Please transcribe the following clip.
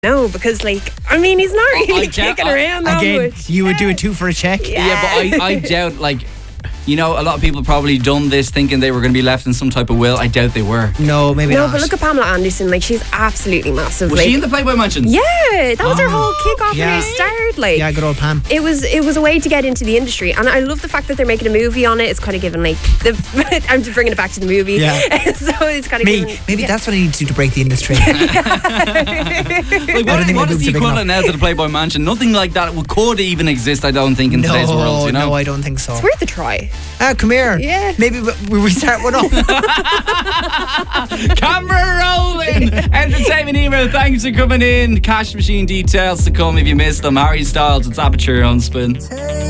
no, because like, I mean, he's not really kicking around that Again, much. you would do a 2 for a check. Yeah, but I doubt, like, you know, a lot of people probably done this thinking they were going to be left in some type of will. I doubt they were. No, maybe No, not. but look at Pamela Anderson. Like, she's absolutely massive. Was like, she in the Playboy Mansion? Yeah, that was her whole kick-off yeah. when she started. Like, Yeah, good old Pam. It was a way to get into the industry, and I love the fact that they're making a movie on it. It's kind of given like I'm just bringing it back to the movie. Yeah. So it's kind of Maybe that's what I need to do to break the industry. Like, don't think what my is boobs the are big equivalent now to the Playboy Mansion? Nothing like that could even exist, I don't think, in today's world. You know? No, I don't think so. It's worth a try. Come here. Yeah. Maybe we start one up. Camera rolling. Entertainment email. Thanks for coming in. Cash machine details to come if you missed them. Harry Styles, it's Aperture on Spin.